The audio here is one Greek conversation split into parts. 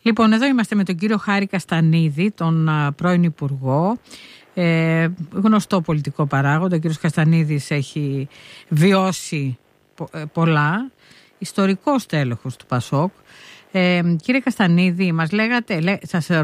Λοιπόν, εδώ είμαστε με τον κύριο Χάρη Καστανίδη, τον πρώην Υπουργό, γνωστό πολιτικό παράγοντα. Ο κύριος Καστανίδης έχει βιώσει πολλά, ιστορικός τέλεχος του ΠΑΣΟΚ. Κύριε Καστανίδη, μας λέγατε,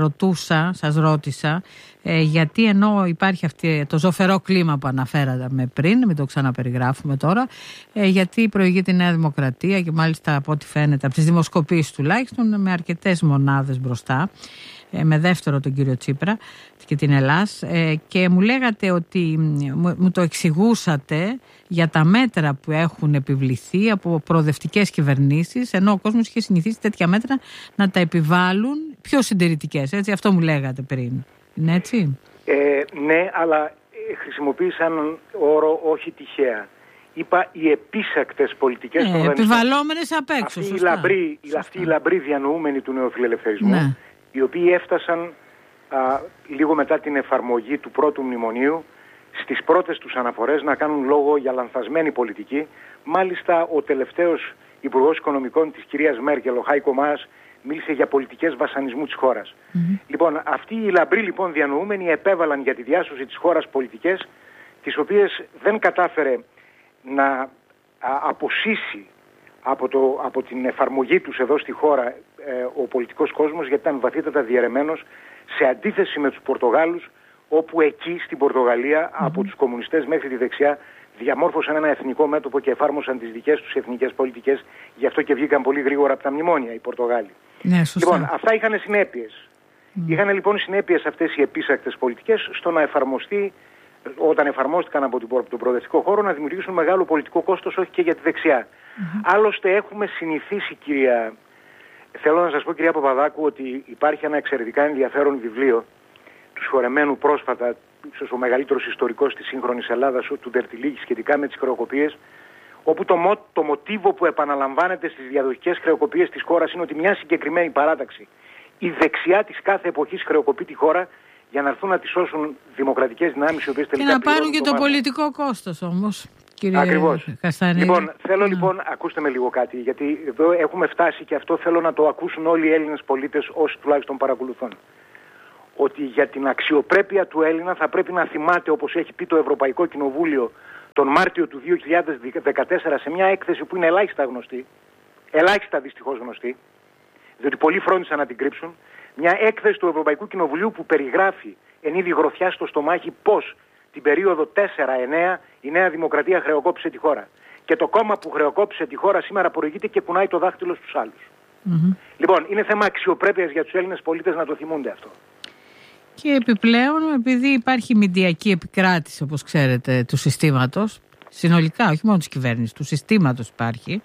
σας ρώτησα, γιατί ενώ υπάρχει το ζωφερό κλίμα που αναφέραμε πριν, μην το ξαναπεριγράφουμε τώρα, γιατί προηγεί τη Νέα Δημοκρατία και μάλιστα από ό,τι φαίνεται, από τις δημοσκοπήσεις τουλάχιστον, με αρκετές μονάδες μπροστά, με δεύτερο τον κύριο Τσίπρα και την Ελλάς, και μου λέγατε ότι μου το εξηγούσατε για τα μέτρα που έχουν επιβληθεί από προοδευτικές κυβερνήσεις, ενώ ο κόσμος είχε συνηθίσει τέτοια μέτρα να τα επιβάλλουν πιο συντηρητικές, έτσι, αυτό μου λέγατε πριν. Είναι έτσι? Ναι, αλλά χρησιμοποίησαν όρο όχι τυχαία. Είπα οι επίσακτες πολιτικές των επιβαλλόμενες απ' έξω. Αυτοί οι λαμπροί διανοούμενοι του νεοφιλελευθερισμού, ναι, οι οποίοι έφτασαν λίγο μετά την εφαρμογή του πρώτου μνημονίου στις πρώτες τους αναφορές να κάνουν λόγο για λανθασμένη πολιτική. Μάλιστα ο τελευταίος Υπουργός Οικονομικών της κυρίας Μέρκελ, ο Χάικο Μаас, μίλησε για πολιτικές βασανισμού της χώρας. Λοιπόν, αυτοί οι λαμπροί λοιπόν διανοούμενοι επέβαλαν για τη διάσωση της χώρας πολιτικές, τις οποίες δεν κατάφερε να αποσύσει από την εφαρμογή τους εδώ στη χώρα ο πολιτικός κόσμος, γιατί ήταν βαθύτατα διαιρεμένος, σε αντίθεση με τους Πορτογάλους, όπου εκεί στην Πορτογαλία από τους κομμουνιστές μέχρι τη δεξιά διαμόρφωσαν ένα εθνικό μέτωπο και εφάρμοσαν τις δικές τους εθνικές πολιτικές, γι' αυτό και βγήκαν πολύ γρήγορα από τα μνημόνια οι Πορτογάλοι. Ναι, λοιπόν, αυτά είχαν συνέπειες. Είχαν λοιπόν συνέπειες αυτές οι επίσακτες πολιτικές στο να εφαρμοστεί, όταν εφαρμόστηκαν από τον προοδευτικό χώρο, να δημιουργήσουν μεγάλο πολιτικό κόστος, όχι και για τη δεξιά. Άλλωστε έχουμε συνηθίσει, θέλω να σας πω, κυρία Παπαδάκου, ότι υπάρχει ένα εξαιρετικά ενδιαφέρον βιβλίο του Σφορεμένου πρόσφατα, ίσως ο μεγαλύτερος ιστορικός της σύγχρονης Ελλάδας, του Ντερτιλίγη, σχετικά με τις χρεοκοπίες, όπου το μοτίβο που επαναλαμβάνεται στις διαδοχικές χρεοκοπίες της χώρας είναι ότι μια συγκεκριμένη παράταξη, η δεξιά της κάθε εποχής, χρεοκοπεί τη χώρα για να έρθουν να τη σώσουν δημοκρατικές δυνάμεις, οι οποίες τελικά και να πάρουν και το πολιτικό κόστος όμως, κύριε Καστανίδη. Λοιπόν, θέλω ακούστε με λίγο κάτι, γιατί εδώ έχουμε φτάσει και αυτό θέλω να το ακούσουν όλοι οι Έλληνες πολίτες, όσοι τουλάχιστον παρακολουθούν. Ότι για την αξιοπρέπεια του Έλληνα θα πρέπει να θυμάται, όπως έχει πει το Ευρωπαϊκό Κοινοβούλιο τον Μάρτιο του 2014 σε μια έκθεση που είναι ελάχιστα δυστυχώς γνωστή, διότι πολλοί φρόντισαν να την κρύψουν, μια έκθεση του Ευρωπαϊκού Κοινοβουλίου που περιγράφει εν είδη γροθιά στο στομάχι πώς την περίοδο 4-9 η Νέα Δημοκρατία χρεοκόπησε τη χώρα. Και το κόμμα που χρεοκόπησε τη χώρα σήμερα προηγείται και κουνάει το δάχτυλο στους άλλους. Λοιπόν, είναι θέμα αξιοπρέπειας για τους Έλληνες πολίτες να το θυμούνται αυτό. Και επιπλέον, επειδή υπάρχει μηντιακή επικράτηση, όπως ξέρετε, του συστήματος, συνολικά, όχι μόνο της κυβέρνησης, του συστήματος υπάρχει,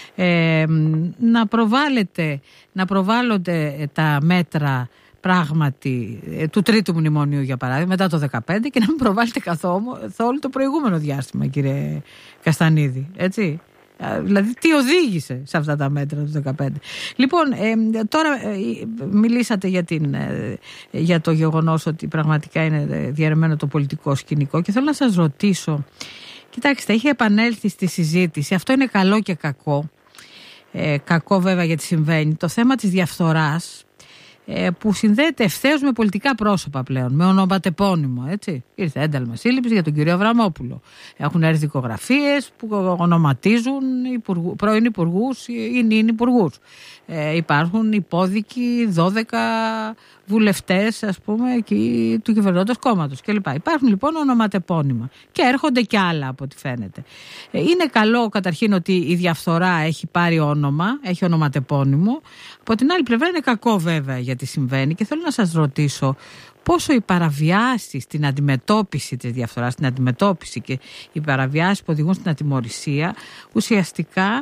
να προβάλλονται τα μέτρα πράγματι του τρίτου μνημονίου, για παράδειγμα, μετά το 2015, και να μην προβάλλεται καθόλου το προηγούμενο διάστημα, κύριε Καστανίδη, έτσι. Δηλαδή τι οδήγησε σε αυτά τα μέτρα του 2015. Λοιπόν, τώρα μιλήσατε για το γεγονός ότι πραγματικά είναι διαρρεμένο το πολιτικό σκηνικό, και θέλω να σας ρωτήσω, κοιτάξτε, έχει επανέλθει στη συζήτηση, αυτό είναι καλό και κακό, κακό βέβαια γιατί συμβαίνει, το θέμα της διαφθοράς, που συνδέεται ευθέως με πολιτικά πρόσωπα πλέον, με ονοματεπώνυμο, έτσι. Ήρθε ένταλμα σύλληψης για τον κύριο Αβραμόπουλο. Έχουν έρθει δικογραφίες που ονοματίζουν πρώην υπουργούς ή νυν υπουργούς. Υπάρχουν υπόδικοι 12 βουλευτές, ας πούμε, εκεί του κυβερνώντος κόμματος κλπ. Υπάρχουν λοιπόν ονοματεπώνυμα και έρχονται κι άλλα από ό,τι φαίνεται. Είναι καλό καταρχήν ότι η διαφθορά έχει πάρει όνομα, έχει ονοματεπώνυμο. Από την άλλη πλευρά είναι κακό βέβαια γιατί συμβαίνει, και θέλω να σας ρωτήσω πόσο οι παραβιάσεις στην αντιμετώπιση της διαφθοράς, στην αντιμετώπιση και οι παραβιάσεις που οδηγούν στην ατιμωρησία ουσιαστικά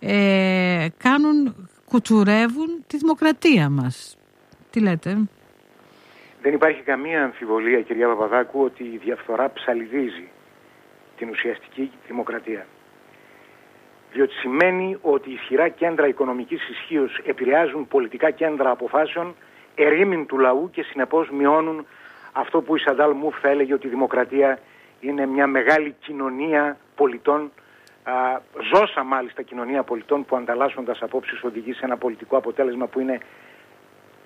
κουτσουρεύουν τη δημοκρατία μας. Τι λέτε? Δεν υπάρχει καμία αμφιβολία, κυρία Παπαδάκου, ότι η διαφθορά ψαλιδίζει την ουσιαστική δημοκρατία. Διότι σημαίνει ότι ισχυρά κέντρα οικονομικής ισχύως επηρεάζουν πολιτικά κέντρα αποφάσεων, ερήμην του λαού, και συνεπώς μειώνουν αυτό που η Σαντάλ Μουφ θα έλεγε ότι η δημοκρατία είναι μια μεγάλη κοινωνία πολιτών, ζώσα μάλιστα κοινωνία πολιτών, που ανταλλάσσοντας απόψεις οδηγεί σε ένα πολιτικό αποτέλεσμα που είναι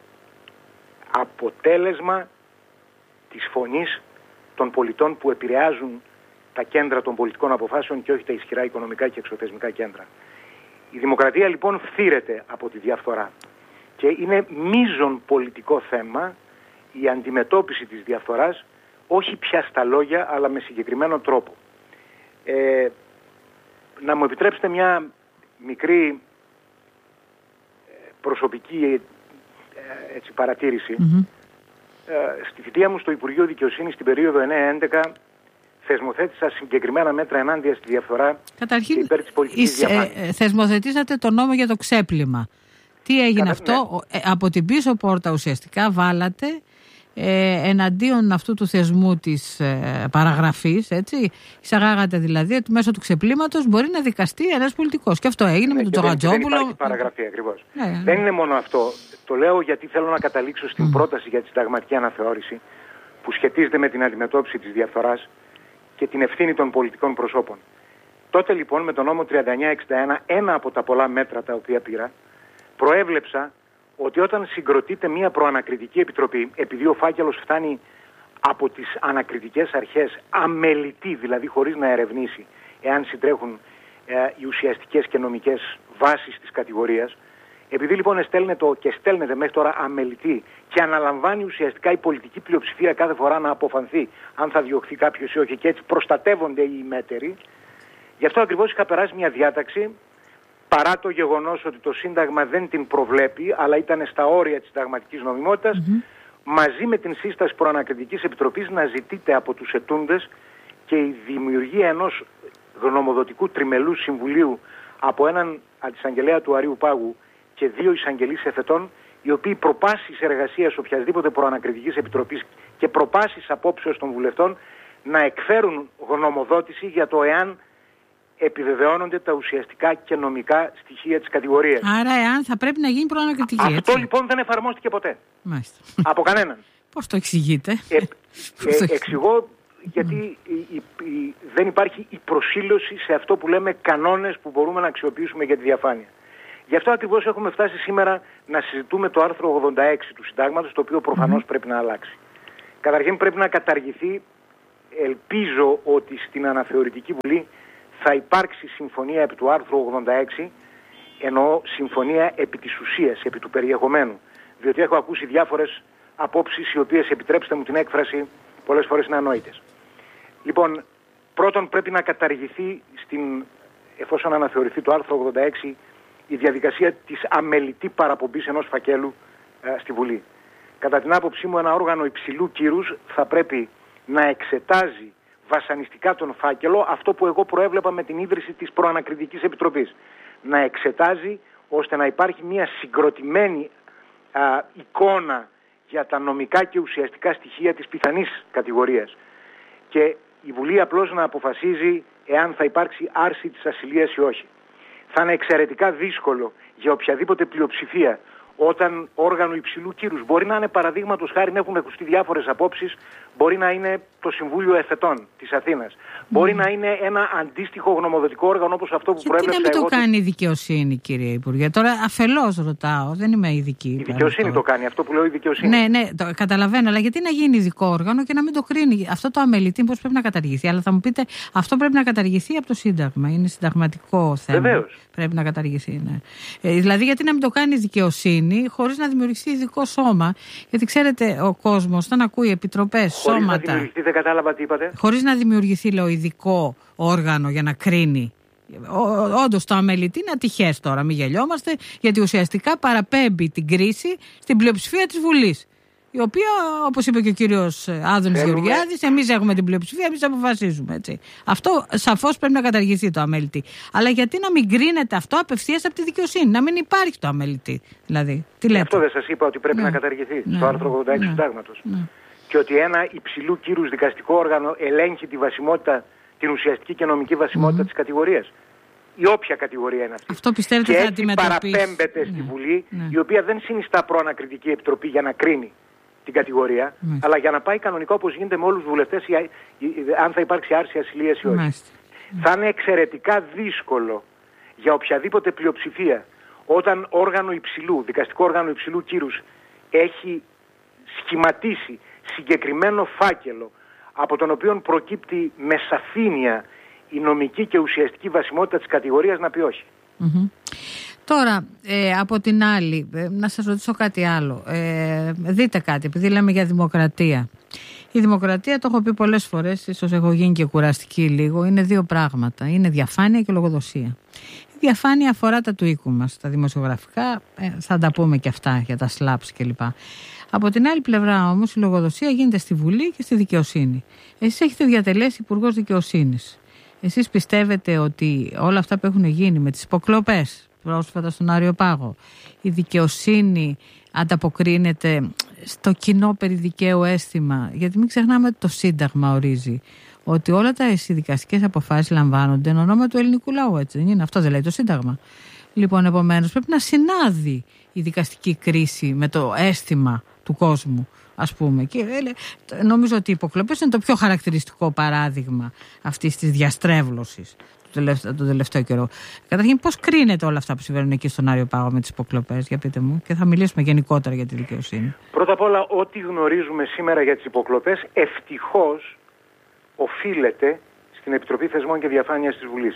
αποτέλεσμα της φωνής των πολιτών που επηρεάζουν τα κέντρα των πολιτικών αποφάσεων και όχι τα ισχυρά οικονομικά και εξωθεσμικά κέντρα. Η δημοκρατία λοιπόν φθήρεται από τη διαφθορά και είναι μείζον πολιτικό θέμα η αντιμετώπιση της διαφθοράς, όχι πια στα λόγια αλλά με συγκεκριμένο τρόπο. Να μου επιτρέψετε μια μικρή προσωπική παρατήρηση. Στη θητεία μου στο Υπουργείο Δικαιοσύνης την περίοδο 9-11 θεσμοθέτησα συγκεκριμένα μέτρα ενάντια στη διαφθορά. Καταρχήν, και υπέρ της πολιτικής διαφάνειας. Θεσμοθετήσατε το νόμο για το ξέπλυμα. Τι έγινε αυτό? Από την πίσω πόρτα ουσιαστικά βάλατε εναντίον αυτού του θεσμού της παραγραφής, έτσι. Εισαγάγατε δηλαδή ότι μέσω του ξεπλύματος μπορεί να δικαστεί ένας πολιτικός. Και αυτό έγινε με τον Τζογατζόπουλο. Δεν υπάρχει παραγραφή ακριβώς. Δεν είναι μόνο αυτό. Το λέω γιατί θέλω να καταλήξω στην πρόταση για τη συνταγματική αναθεώρηση που σχετίζεται με την αντιμετώπιση της διαφθοράς και την ευθύνη των πολιτικών προσώπων. Τότε λοιπόν με τον νόμο 3961, ένα από τα πολλά μέτρα τα οποία πήρα, προέβλεψα ότι όταν συγκροτείται μια προανακριτική επιτροπή, επειδή ο φάκελος φτάνει από τις ανακριτικές αρχές αμελητή, δηλαδή χωρίς να ερευνήσει εάν συντρέχουν οι ουσιαστικές και νομικές βάσεις της κατηγορίας, επειδή λοιπόν στέλνεται μέχρι τώρα αμελητή και αναλαμβάνει ουσιαστικά η πολιτική πλειοψηφία κάθε φορά να αποφανθεί αν θα διωχθεί κάποιος ή όχι, και έτσι προστατεύονται οι ημέτεροι, γι' αυτό ακριβώς είχα περάσει μια διάταξη, παρά το γεγονός ότι το Σύνταγμα δεν την προβλέπει, αλλά ήταν στα όρια της συνταγματικής νομιμότητας, μαζί με την σύσταση προανακριτικής επιτροπής να ζητείται από τους ετούντες και η δημιουργία ενός γνωμοδοτικού τριμελού συμβουλίου από έναν αντισαγγελέα του Αρείου Πάγου και 2 εισαγγελείς εφετών, οι οποίοι προπάσεις εργασίας οποιασδήποτε προανακριτικής επιτροπής και προπάσεις απόψεως των βουλευτών να εκφέρουν γνωμοδότηση για το εάν επιβεβαιώνονται τα ουσιαστικά και νομικά στοιχεία της κατηγορίας. Άρα εάν θα πρέπει να γίνει προανακριτική. Αυτό έτσι. λοιπόν δεν εφαρμόστηκε ποτέ. Μάλιστα. Από κανέναν. Πώς το εξηγείτε? Εξηγώ γιατί δεν υπάρχει η προσήλωση σε αυτό που λέμε κανόνες που μπορούμε να αξιοποιήσουμε για τη διαφάνεια. Γι' αυτό ακριβώς έχουμε φτάσει σήμερα να συζητούμε το άρθρο 86 του Συντάγματος, το οποίο προφανώς πρέπει να αλλάξει. Καταρχήν πρέπει να καταργηθεί. Ελπίζω ότι στην αναθεωρητική βουλή θα υπάρξει συμφωνία επί του άρθρου 86, εννοώ συμφωνία επί της ουσίας, επί του περιεχομένου. Διότι έχω ακούσει διάφορες απόψεις οι οποίες, επιτρέψτε μου την έκφραση, πολλές φορές είναι ανόητες. Λοιπόν, πρώτον πρέπει να καταργηθεί, εφόσον αναθεωρηθεί το άρθρο 86, η διαδικασία της αμελητή παραπομπής ενός φακέλου στη Βουλή. Κατά την άποψή μου, ένα όργανο υψηλού κύρους θα πρέπει να εξετάζει βασανιστικά τον φάκελο, αυτό που εγώ προέβλεπα με την ίδρυση της προανακριτικής επιτροπής. Να εξετάζει ώστε να υπάρχει μια συγκροτημένη εικόνα για τα νομικά και ουσιαστικά στοιχεία της πιθανής κατηγορίας. Και η Βουλή απλώς να αποφασίζει εάν θα υπάρξει άρση της ασυλίας ή όχι. Θα είναι εξαιρετικά δύσκολο για οποιαδήποτε πλειοψηφία όταν όργανο υψηλού κύρους, μπορεί να είναι παραδείγματος χάρη, να έχουν ακουστεί διάφορες απόψεις, μπορεί να είναι το Συμβούλιο Εφετών της Αθήνας, μπορεί να είναι ένα αντίστοιχο γνωμοδοτικό όργανο όπως αυτό που προέβλεψα εγώ. Γιατί να μην το κάνει η δικαιοσύνη, κύριε Υπουργέ? Τώρα αφελώς ρωτάω, δεν είμαι ειδική. Η δικαιοσύνη το κάνει, αυτό που λέω η δικαιοσύνη. Ναι, το καταλαβαίνω, αλλά γιατί να γίνει ειδικό όργανο και να μην το κρίνει? Αυτό το αμελητή πώς πρέπει να καταργηθεί? Αλλά θα μου πείτε, αυτό πρέπει να καταργηθεί από το Σύνταγμα, είναι συνταγματικό θέμα. Βεβαίως. Πρέπει να καταργηθεί, ναι. Δηλαδή, γιατί να μην το κάνει η δικαιοσύνη χωρίς να δημιουργηθεί ειδικό σώμα? Γιατί ξέρετε, ο κόσμος όταν ακούει επιτροπές, σώματα. Χωρίς να δημιουργηθεί, δεν κατάλαβα τι είπατε. Χωρίς να δημιουργηθεί, λέω, ειδικό όργανο για να κρίνει. Όντως το αμελητή είναι ατυχές τώρα, μην γελιόμαστε, γιατί ουσιαστικά παραπέμπει την κρίση στην πλειοψηφία της Βουλής. Η οποία, όπως είπε και ο κύριος Άδωνης Γεωργιάδης, εμείς έχουμε την πλειοψηφία, εμείς αποφασίζουμε. Έτσι. Αυτό σαφώς πρέπει να καταργηθεί το αμελητή. Αλλά γιατί να μην κρίνεται αυτό απευθείας από τη δικαιοσύνη, να μην υπάρχει το αμελητή? Δηλαδή, τι λέτε? Αυτό δεν σας είπα ότι πρέπει να καταργηθεί στο άρθρο 86 του Συντάγματος. Και ότι ένα υψηλού κύρους δικαστικό όργανο ελέγχει τη βασιμότητα, την ουσιαστική και νομική βασιμότητα της κατηγορίας. Η όποια κατηγορία είναι αυτή. Αυτό πιστεύετε και θα έτσι αντιμετωπίσει? Παραπέμπεται στη Βουλή, η οποία δεν συνιστά προανακριτική επιτροπή για να κρίνει την κατηγορία, αλλά για να πάει κανονικά όπως γίνεται με όλους τους βουλευτές, αν θα υπάρξει άρση ασυλίας ή όχι. Θα είναι εξαιρετικά δύσκολο για οποιαδήποτε πλειοψηφία, όταν δικαστικό όργανο υψηλού κύρους έχει σχηματίσει συγκεκριμένο φάκελο από τον οποίο προκύπτει με σαφήνεια η νομική και ουσιαστική βασιμότητα της κατηγορίας, να πει όχι. Τώρα, από την άλλη, να σας ρωτήσω κάτι άλλο. Δείτε κάτι, επειδή λέμε για δημοκρατία. Η δημοκρατία, το έχω πει πολλές φορές, ίσως έχω γίνει και κουραστική λίγο, είναι δύο πράγματα. Είναι διαφάνεια και λογοδοσία. Η διαφάνεια αφορά τα του οίκου μας, τα δημοσιογραφικά, θα τα πούμε και αυτά για τα slaps κλπ. Από την άλλη πλευρά όμως η λογοδοσία γίνεται στη Βουλή και στη δικαιοσύνη. Εσείς έχετε διατελέσει Υπουργός Δικαιοσύνης. Εσείς πιστεύετε ότι όλα αυτά που έχουν γίνει με τις υποκλοπές πρόσφατα στον Αριοπάγο, η δικαιοσύνη ανταποκρίνεται στο κοινό περί δικαίου αίσθημα? Γιατί μην ξεχνάμε ότι το Σύνταγμα ορίζει ότι όλα τα δικαστικές αποφάσεις λαμβάνονται εν ονόμα του ελληνικού λαού, έτσι δεν είναι? Αυτό δεν λέει το Σύνταγμα? Λοιπόν, επομένως πρέπει να συνάδει η δικαστική κρίση με το αίσθημα του κόσμου, ας πούμε. Και νομίζω ότι οι υποκλοπές είναι το πιο χαρακτηριστικό παράδειγμα αυτής της διαστρέβλωσης το τελευταίο καιρό. Καταρχήν, πώς κρίνεται όλα αυτά που συμβαίνουν εκεί στον Αριοπάγο με τις υποκλοπές, για πείτε μου, και θα μιλήσουμε γενικότερα για τη δικαιοσύνη. Πρώτα απ' όλα, ό,τι γνωρίζουμε σήμερα για τις υποκλοπές, ευτυχώς οφείλεται στην Επιτροπή Θεσμών και Διαφάνειας της Βουλής.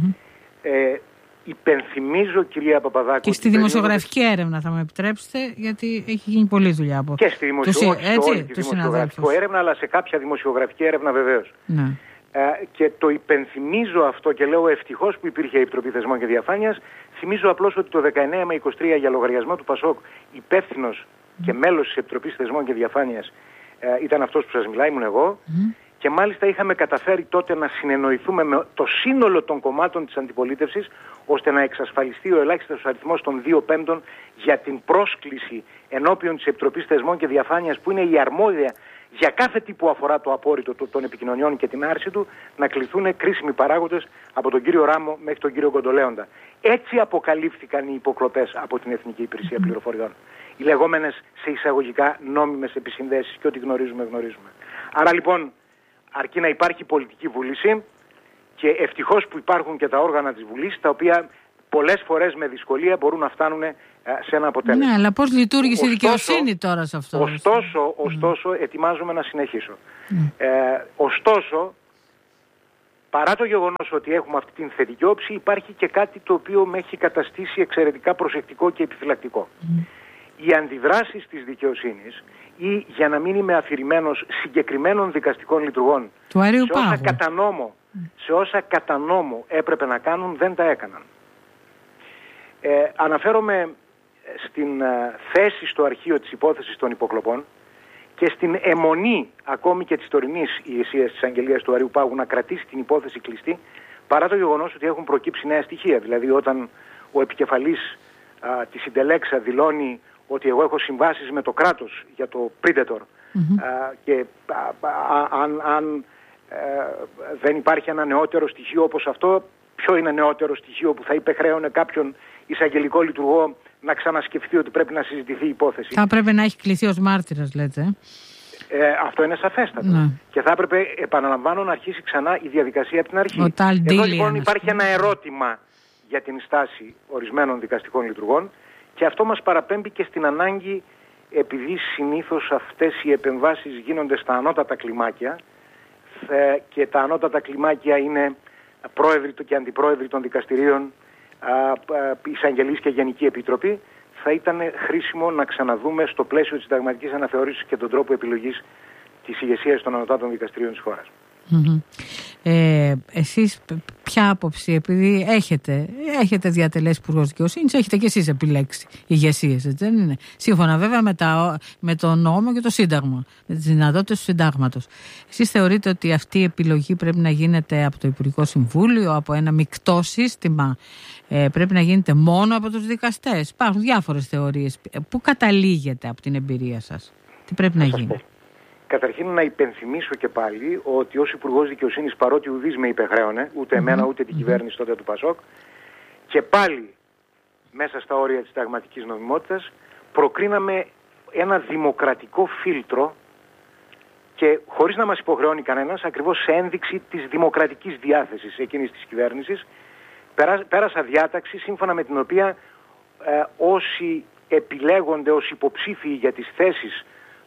Υπενθυμίζω, κυρία Παπαδάκου... Και στη δημοσιογραφική έρευνα, θα μου επιτρέψετε, γιατί έχει γίνει πολλή δουλειά από... Και στη δημοσιογραφική έρευνα, αλλά σε κάποια δημοσιογραφική έρευνα βεβαίως. Ναι. Και το υπενθυμίζω αυτό και λέω ευτυχώς που υπήρχε η Επιτροπή Θεσμών και Διαφάνειας. Θυμίζω απλώς ότι το 19 με 23 για λογαριασμό του ΠΑΣΟΚ υπεύθυνος και μέλος της Επιτροπής Θεσμών και Διαφάνειας ήταν αυτός που σας μιλάει, ήμουν εγώ. Και μάλιστα είχαμε καταφέρει τότε να συνεννοηθούμε με το σύνολο των κομμάτων της αντιπολίτευσης, ώστε να εξασφαλιστεί ο ελάχιστος αριθμός των 2/5 για την πρόσκληση ενώπιον της Επιτροπής Θεσμών και Διαφάνειας, που είναι η αρμόδια για κάθε τι που αφορά το απόρριτο των επικοινωνιών και την άρση του, να κληθούν κρίσιμοι παράγοντες από τον κύριο Ράμο μέχρι τον κύριο Κοντολέοντα. Έτσι αποκαλύφθηκαν οι υποκλοπές από την Εθνική Υπηρεσία Πληροφοριών. Οι λεγόμενες σε εισαγωγικά νόμιμες επισυνδέσεις, και ό,τι γνωρίζουμε. Άρα λοιπόν, αρκεί να υπάρχει πολιτική βούληση, και ευτυχώς που υπάρχουν και τα όργανα της Βουλής, τα οποία πολλές φορές με δυσκολία μπορούν να φτάνουν σε ένα αποτέλεσμα. Ναι, αλλά πώς λειτουργήσε η δικαιοσύνη τώρα σε αυτό? Ωστόσο, ετοιμάζομαι να συνεχίσω. Ωστόσο, παρά το γεγονός ότι έχουμε αυτή την θετική όψη, υπάρχει και κάτι το οποίο με έχει καταστήσει εξαιρετικά προσεκτικό και επιφυλακτικό. Οι αντιδράσεις της δικαιοσύνης, ή για να μην είμαι αφηρημένος συγκεκριμένων δικαστικών λειτουργών, σε όσα κατά νόμο έπρεπε να κάνουν, δεν τα έκαναν. Αναφέρομαι στην θέση στο αρχείο της υπόθεσης των υποκλοπών και στην αιμονή ακόμη και της τωρινής ηγεσίας της Αγγελίας του Αριοπάγου να κρατήσει την υπόθεση κλειστή, παρά το γεγονός ότι έχουν προκύψει νέα στοιχεία. Δηλαδή, όταν ο επικεφαλής της Συντελέξα δηλώνει ότι εγώ έχω συμβάσεις με το κράτος για το Predator, και αν δεν υπάρχει ένα νεότερο στοιχείο όπως αυτό, ποιο είναι νεότερο στοιχείο που θα υπεχρέωνε κάποιον εισαγγελικό λειτουργό να ξανασκεφτεί ότι πρέπει να συζητηθεί η υπόθεση? Θα πρέπει να έχει κληθεί ως μάρτυρας, λέτε. Αυτό είναι σαφέστατο. Ναι. Και θα έπρεπε, επαναλαμβάνω, να αρχίσει ξανά η διαδικασία από την αρχή. Εδώ λοιπόν υπάρχει ένα ερώτημα για την στάση ορισμένων δικαστικών λειτουργών, και αυτό μας παραπέμπει και στην ανάγκη, επειδή συνήθως αυτές οι επεμβάσεις γίνονται στα ανώτατα κλιμάκια, και τα ανώτατα κλιμάκια είναι πρόεδροι και αντιπρόεδροι των δικαστηρίων, εισαγγελείς και Γενική Επιτροπή, θα ήταν χρήσιμο να ξαναδούμε στο πλαίσιο της συνταγματικής αναθεώρησης και τον τρόπο επιλογής της ηγεσίας των ανωτάτων δικαστηρίων της χώρας. Εσείς ποια άποψη, επειδή έχετε διατελέσει Υπουργός Δικαιοσύνης, έχετε και εσείς επιλέξει ηγεσίες, έτσι δεν είναι? Σύμφωνα βέβαια με το νόμο και το Σύνταγμα, με τις δυνατότητες του Συντάγματος. Εσείς θεωρείτε ότι αυτή η επιλογή πρέπει να γίνεται από το Υπουργικό Συμβούλιο, από ένα μεικτό σύστημα, πρέπει να γίνεται μόνο από τους δικαστές? Υπάρχουν διάφορες θεωρίες. Πού καταλήγετε από την εμπειρία σας? Τι πρέπει να γίνει? Καταρχήν να υπενθυμίσω και πάλι ότι ως Υπουργός Δικαιοσύνης, παρότι ουδής με υπεχρέωνε, ούτε εμένα ούτε την κυβέρνηση τότε του ΠΑΣΟΚ, και πάλι μέσα στα όρια της συνταγματικής νομιμότητας προκρίναμε ένα δημοκρατικό φίλτρο, και χωρίς να μας υποχρεώνει κανένας, ακριβώς σε ένδειξη της δημοκρατικής διάθεσης εκείνης της κυβέρνησης, πέρασα διάταξη σύμφωνα με την οποία όσοι επιλέγονται ως υποψήφιοι για τις θέσεις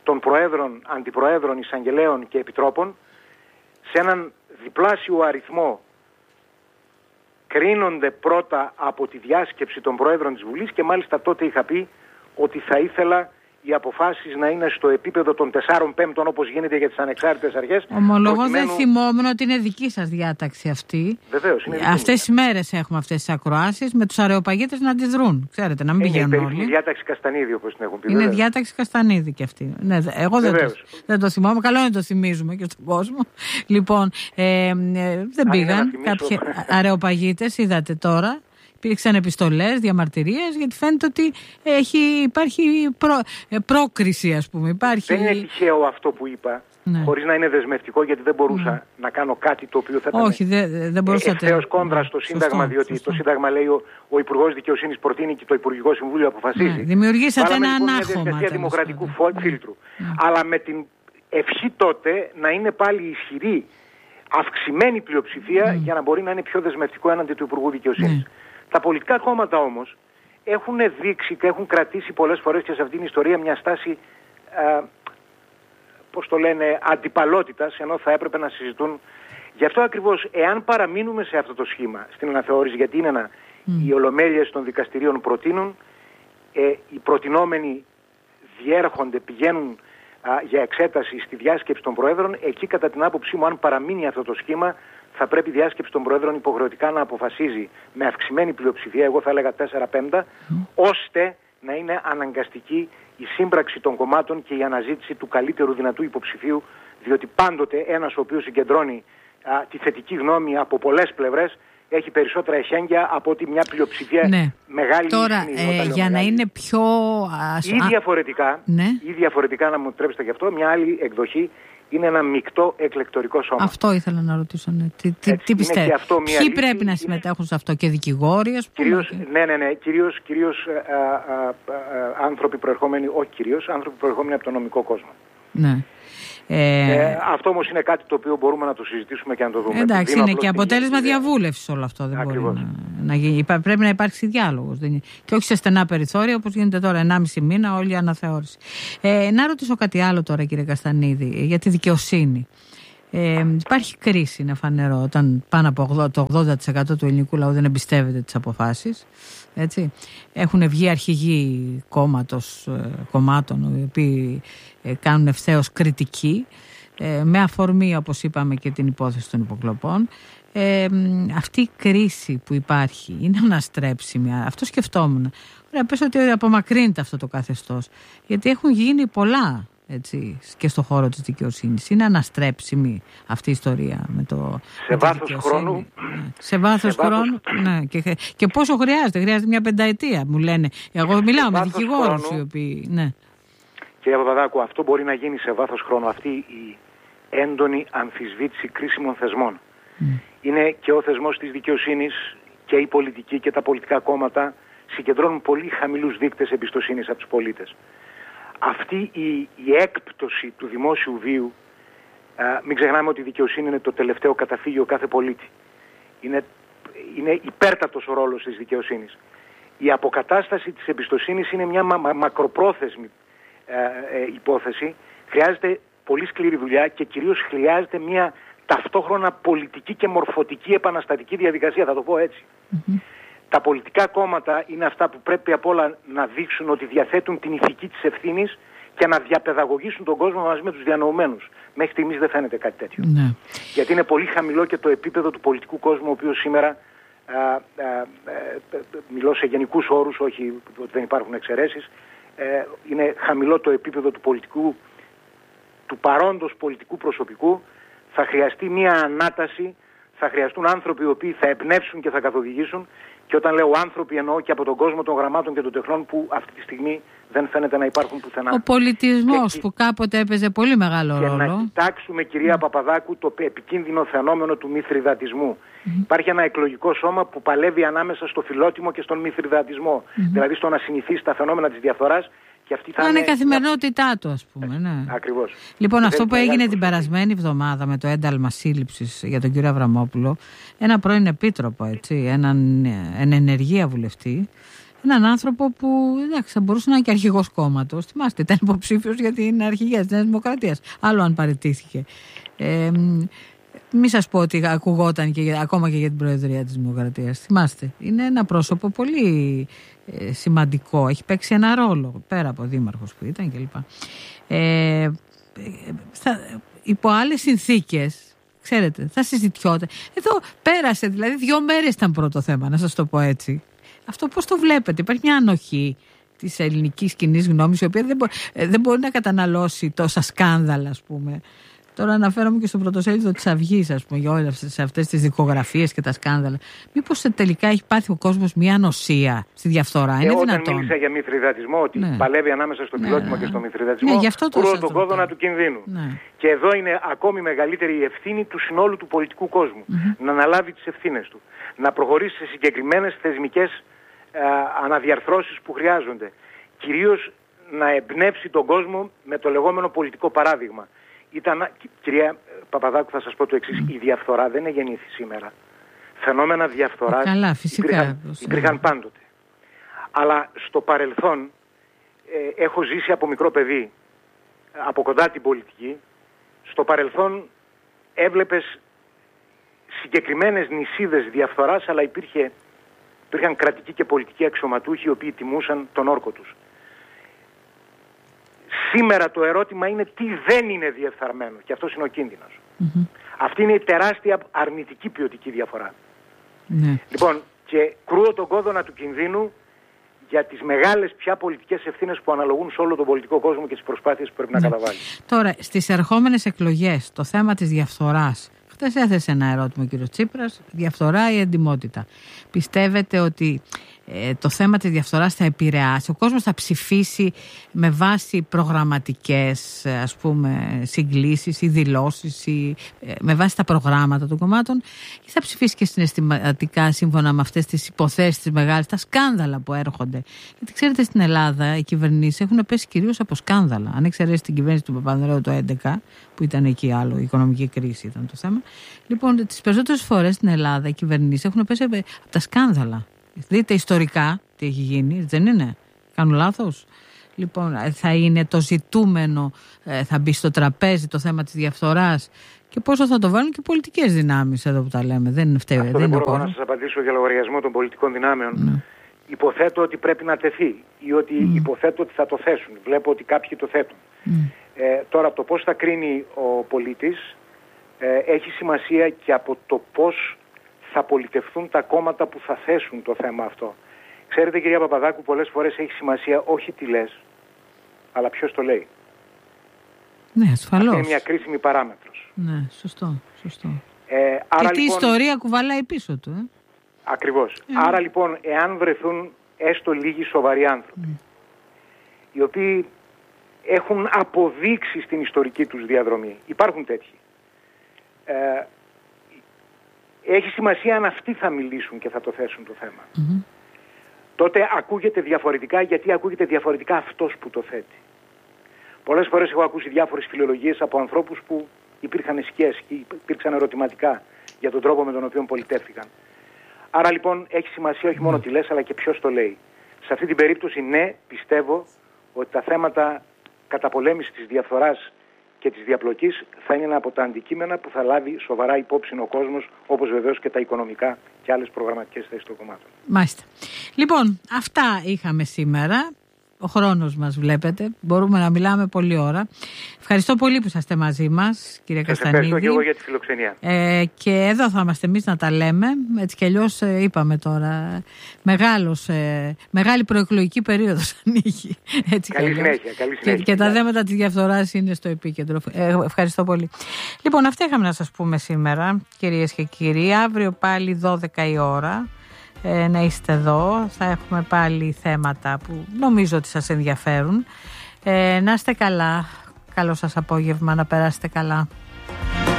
των προέδρων, αντιπροέδρων, εισαγγελέων και επιτρόπων σε έναν διπλάσιο αριθμό κρίνονται πρώτα από τη διάσκεψη των προέδρων της Βουλής και μάλιστα τότε είχα πει ότι θα ήθελα οι αποφάσεις να είναι στο επίπεδο των 4/5 όπως γίνεται για τις ανεξάρτητες αρχές. Ομολογώ δεν θυμόμουν ότι είναι δική σας διάταξη αυτή. Βεβαίως, είναι αυτές τις μέρες έχουμε αυτές τις ακροάσεις με τους αρεοπαγίτες να αντιδρούν. Ξέρετε, να μην πηγαίνουν όλοι. Είναι η διάταξη Καστανίδη όπως την έχουν πει. Είναι βεβαίως. Διάταξη Καστανίδη και αυτή. Ναι, εγώ δεν το θυμάμαι. Καλό είναι να το θυμίζουμε και στον κόσμο. Λοιπόν, δεν πήγαν κάποιοι αρεοπαγίτες, είδατε τώρα. Υπήρξαν επιστολές, διαμαρτυρίες, γιατί φαίνεται ότι υπάρχει πρόκριση, ας πούμε. Δεν είναι τυχαίο αυτό που είπα, χωρίς να είναι δεσμευτικό, γιατί δεν μπορούσα να κάνω κάτι το οποίο θα ήταν ευθέως κόντρα στο Σύνταγμα, διότι το Σύνταγμα λέει ο Υπουργός Δικαιοσύνης προτείνει και το Υπουργικό Συμβούλιο αποφασίζει. Δημιουργήσατε ένα ανάχωμα. Μια διαδικασία δημοκρατικού φίλτρου. Αλλά με την ευχή τότε να είναι πάλι ισχυρή, αυξημένη πλειοψηφία για να μπορεί να είναι πιο δεσμευτικό έναντι του Υπουργού Δικαιοσύνης. Τα πολιτικά κόμματα όμως έχουν δείξει και έχουν κρατήσει πολλές φορές και σε αυτήν την ιστορία μια στάση, αντιπαλότητας, ενώ θα έπρεπε να συζητούν. Γι' αυτό ακριβώς, εάν παραμείνουμε σε αυτό το σχήμα, στην αναθεώρηση, γιατί είναι οι ολομέλειες των δικαστηρίων προτείνουν, οι προτινόμενοι διέρχονται, πηγαίνουν για εξέταση στη διάσκεψη των Προέδρων, εκεί κατά την άποψή μου, αν παραμείνει αυτό το σχήμα, θα πρέπει η διάσκεψη των Προέδρων υποχρεωτικά να αποφασίζει με αυξημένη πλειοψηφία, εγώ θα έλεγα 4/5, ώστε να είναι αναγκαστική η σύμπραξη των κομμάτων και η αναζήτηση του καλύτερου δυνατού υποψηφίου, διότι πάντοτε ένας ο οποίος συγκεντρώνει τη θετική γνώμη από πολλές πλευρές έχει περισσότερα εχέγγυα από ότι μια πλειοψηφία μεγάλη. Τώρα, για να είναι πιο... Ή διαφορετικά, να μου τρέψετε γι' αυτό, μια άλλη εκδοχή είναι ένα μεικτό εκλεκτορικό σώμα. Αυτό ήθελα να ρωτήσω. Ναι. Τι πιστεύετε? Ποιοι πρέπει να συμμετέχουν σε αυτό, και δικηγόροι, ας πούμε? Κυρίως άνθρωποι προερχόμενοι, άνθρωποι προερχόμενοι από τον νομικό κόσμο. Ναι. Αυτό όμως είναι κάτι το οποίο μπορούμε να το συζητήσουμε και να το δούμε. Εντάξει, είναι και αποτέλεσμα διαβούλευσης όλο αυτό. Δεν μπορεί να γίνει. Πρέπει να υπάρξει διάλογος. Και όχι σε στενά περιθώρια όπως γίνεται τώρα, 1,5 μήνα όλη η αναθεώρηση. Να ρωτήσω κάτι άλλο τώρα, κύριε Καστανίδη, για τη δικαιοσύνη. Υπάρχει κρίση, είναι φανερό, όταν πάνω από το 80% του ελληνικού λαού δεν εμπιστεύεται τις αποφάσεις. Έτσι. Έχουν βγει αρχηγοί κομμάτων οι οποίοι κάνουν ευθέως κριτική, με αφορμή, όπως είπαμε, και την υπόθεση των υποκλοπών. Αυτή η κρίση που υπάρχει είναι αναστρέψιμη? Αυτό σκεφτόμουν. Ωραία, πες ότι απομακρύνεται αυτό το καθεστώς, γιατί έχουν γίνει πολλά, έτσι, και στον χώρο της δικαιοσύνης. Είναι αναστρέψιμη αυτή η ιστορία με το... Σε βάθος χρόνου. Σε βάθος χρόνου, ναι. Και πόσο χρειάζεται? Χρειάζεται μια πενταετία, μου λένε. Εγώ μιλάω με δικηγόρους οι οποίοι... Ναι. Κύριε Παπαδάκου, αυτό μπορεί να γίνει σε βάθος χρόνου. Αυτή η έντονη αμφισβήτηση κρίσιμων θεσμών. Είναι και ο θεσμός της δικαιοσύνης και η πολιτική και τα πολιτικά κόμματα συγκεντρώνουν πολύ χαμηλούς δείκτες εμπιστοσύνης από τους πολίτες. Αυτή η έκπτωση του δημόσιου βίου, μην ξεχνάμε ότι η δικαιοσύνη είναι το τελευταίο καταφύγιο κάθε πολίτη. Είναι υπέρτατος ο ρόλος της δικαιοσύνης. Η αποκατάσταση της εμπιστοσύνης είναι μια μακροπρόθεσμη υπόθεση. Χρειάζεται πολύ σκληρή δουλειά και κυρίως χρειάζεται μια ταυτόχρονα πολιτική και μορφωτική επαναστατική διαδικασία, θα το πω έτσι. Τα πολιτικά κόμματα είναι αυτά που πρέπει απ' όλα να δείξουν ότι διαθέτουν την ηθική της ευθύνης και να διαπαιδαγωγήσουν τον κόσμο μαζί με τους διανοουμένους. Μέχρι στιγμής δεν φαίνεται κάτι τέτοιο. Ναι. Γιατί είναι πολύ χαμηλό και το επίπεδο του πολιτικού κόσμου, ο οποίος σήμερα, μιλώ σε γενικούς όρους, όχι ότι δεν υπάρχουν εξαιρέσεις, είναι χαμηλό το επίπεδο του παρόντος πολιτικού προσωπικού. Θα χρειαστεί μια ανάταση, θα χρειαστούν άνθρωποι οι οποίοι θα εμπνεύσουν και θα καθοδηγήσουν. Και όταν λέω άνθρωποι, εννοώ και από τον κόσμο των γραμμάτων και των τεχνών που αυτή τη στιγμή δεν φαίνεται να υπάρχουν πουθενά. Ο πολιτισμός που κάποτε έπαιζε πολύ μεγάλο ρόλο. Και να κοιτάξουμε, κυρία Παπαδάκου, το επικίνδυνο φαινόμενο του μηθριδατισμού. Υπάρχει ένα εκλογικό σώμα που παλεύει ανάμεσα στο φιλότιμο και στον μηθριδατισμό. Δηλαδή στο να συνηθίσει τα φαινόμενα της διαφθοράς. Είναι η καθημερινότητά του, ας πούμε. Ναι. Ακριβώς. Λοιπόν, αυτό που έγινε την περασμένη εβδομάδα με το ένταλμα σύλληψης για τον κύριο Αβραμόπουλο, ένα πρώην επίτροπο, έτσι, έναν ενεργεία βουλευτή, έναν άνθρωπο που εντάξει, θα μπορούσε να είναι και αρχηγός κόμματος. Θυμάστε, ήταν υποψήφιος για την αρχηγία της Νέας Δημοκρατίας. Άλλο αν παραιτήθηκε. Μη σας πω ότι ακουγόταν ακόμα και για την Προεδρία της Δημοκρατίας. Θυμάστε, είναι ένα πρόσωπο πολύ σημαντικό. Έχει παίξει ένα ρόλο, πέρα από δήμαρχος που ήταν κλπ. Υπό άλλες συνθήκες, ξέρετε, θα συζητιόταν. Εδώ πέρασε, δηλαδή 2 μέρες ήταν πρώτο θέμα, να σας το πω έτσι. Αυτό πώς το βλέπετε? Υπάρχει μια ανοχή της ελληνικής κοινής γνώμης, η οποία δεν μπορεί να καταναλώσει τόσα σκάνδαλα, ας πούμε. Τώρα αναφέρομαι και στο πρωτοσέλιδο της Αυγής, ας πούμε, για όλες αυτές τις δικογραφίες και τα σκάνδαλα. Μήπως τελικά έχει πάθει ο κόσμος μια ανοσία στη διαφθορά? Είναι δυνατόν? Όταν μίλησα για μηθριδατισμό, ότι παλεύει ανάμεσα στο φιλότιμο και στο μηθριδατισμό, κρούω τον κόδωνα του κινδύνου. Και εδώ είναι ακόμη μεγαλύτερη η ευθύνη του συνόλου του πολιτικού κόσμου. Να αναλάβει τις ευθύνες του. Να προχωρήσει σε συγκεκριμένες θεσμικές αναδιαρθρώσεις που χρειάζονται. Κυρίως να εμπνεύσει τον κόσμο με το λεγόμενο πολιτικό παράδειγμα. Κυρία Παπαδάκου, θα σας πω το εξής. Η διαφθορά δεν εγεννήθη σήμερα. Φαινόμενα διαφθοράς υπήρχαν πάντοτε. Αλλά στο παρελθόν έχω ζήσει από μικρό παιδί, από κοντά την πολιτική. Στο παρελθόν έβλεπες συγκεκριμένες νησίδες διαφθοράς, αλλά υπήρχαν κρατικοί και πολιτικοί αξιωματούχοι οι οποίοι τιμούσαν τον όρκο τους. Σήμερα το ερώτημα είναι τι δεν είναι διεφθαρμένο, και αυτός είναι ο κίνδυνος. Αυτή είναι η τεράστια αρνητική ποιοτική διαφορά. Λοιπόν, και κρούω τον κόδωνα του κινδύνου για τις μεγάλες πια πολιτικές ευθύνες που αναλογούν σε όλο τον πολιτικό κόσμο και τις προσπάθειες που πρέπει να καταβάλει. Τώρα, στις ερχόμενες εκλογές, το θέμα της διαφθοράς, χθες έθεσε ένα ερώτημα ο κ. Τσίπρας, διαφθορά ή εντιμότητα. Πιστεύετε ότι το θέμα της διαφθοράς θα επηρεάσει? Ο κόσμος θα ψηφίσει με βάση προγραμματικές, ας πούμε, συγκλήσεις ή δηλώσεις ή με βάση τα προγράμματα των κομμάτων, ή θα ψηφίσει και συναισθηματικά σύμφωνα με αυτές τις υποθέσεις τις μεγάλες, τα σκάνδαλα που έρχονται? Γιατί ξέρετε, στην Ελλάδα οι κυβερνήσεις έχουν πέσει κυρίως από σκάνδαλα. Αν εξαιρέσει την κυβέρνηση του Παπανδρέου το 2011, που ήταν εκεί άλλο, η οικονομική κρίση ήταν το θέμα. Λοιπόν, τις περισσότερες φορές στην Ελλάδα οι κυβερνήσεις έχουν πέσει από τα σκάνδαλα. Δείτε ιστορικά τι έχει γίνει, δεν είναι? Κάνω λάθος? Λοιπόν, θα είναι το ζητούμενο, θα μπει στο τραπέζι το θέμα της διαφθοράς, και πόσο θα το βάλουν και οι πολιτικές δυνάμεις εδώ που τα λέμε? Δεν φταίει. Αυτό δεν μπορώ να σας απαντήσω για λογαριασμό των πολιτικών δυνάμεων. Υποθέτω ότι πρέπει να τεθεί ή ότι υποθέτω ότι θα το θέσουν. Βλέπω ότι κάποιοι το θέτουν. Τώρα το πώς θα κρίνει ο πολίτης έχει σημασία και από το πώς θα πολιτευθούν τα κόμματα που θα θέσουν το θέμα αυτό. Ξέρετε, κυρία Παπαδάκου, πολλές φορές έχει σημασία όχι τι λες, αλλά ποιος το λέει. Ναι, ασφαλώς. Αυτή είναι μια κρίσιμη παράμετρος. Ναι, σωστό. Άρα, και τι λοιπόν, ιστορία κουβαλάει πίσω του. Ακριβώς. Άρα λοιπόν, εάν βρεθούν έστω λίγοι σοβαροί άνθρωποι, οι οποίοι έχουν αποδείξει στην ιστορική τους διαδρομή, υπάρχουν τέτοιοι, έχει σημασία αν αυτοί θα μιλήσουν και θα το θέσουν το θέμα. Τότε ακούγεται διαφορετικά, γιατί ακούγεται διαφορετικά αυτός που το θέτει. Πολλές φορές έχω ακούσει διάφορες φιλολογίες από ανθρώπους που υπήρχαν σκιές και υπήρξαν ερωτηματικά για τον τρόπο με τον οποίο πολιτεύτηκαν. Άρα λοιπόν έχει σημασία όχι μόνο τι λες, αλλά και ποιος το λέει. Σε αυτή την περίπτωση, ναι, πιστεύω ότι τα θέματα καταπολέμησης της διαφθοράς και της διαπλοκής θα είναι ένα από τα αντικείμενα που θα λάβει σοβαρά υπόψη ο κόσμος, όπως βεβαίως και τα οικονομικά και άλλες προγραμματικές θέσεις των κομμάτων. Μάλιστα. Λοιπόν, αυτά είχαμε σήμερα. Ο χρόνος μας, βλέπετε. Μπορούμε να μιλάμε πολλή ώρα. Ευχαριστώ πολύ που είσαστε μαζί μας, κύριε Καστανίδη. Ευχαριστώ και εγώ για τη φιλοξενία. Και εδώ θα είμαστε εμείς να τα λέμε. Έτσι κι αλλιώς είπαμε τώρα. Μεγάλη προεκλογική περίοδος ανοίγει. Καλή συνέχεια. Και τα θέματα της διαφθοράς είναι στο επίκεντρο. Ευχαριστώ πολύ. Λοιπόν, αυτά είχαμε να σας πούμε σήμερα, κυρίες και κύριοι. Αύριο πάλι 12 η ώρα. Να είστε εδώ, θα έχουμε πάλι θέματα που νομίζω ότι σας ενδιαφέρουν. Να είστε καλά, καλό σας απόγευμα, να περάσετε καλά.